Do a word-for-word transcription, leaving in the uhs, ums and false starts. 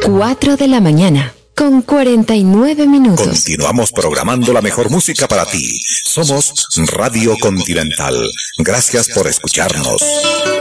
cuatro de la mañana, con cuarenta y nueve minutos. Continuamos programando la mejor música para ti. Somos Radio Continental. Gracias por escucharnos.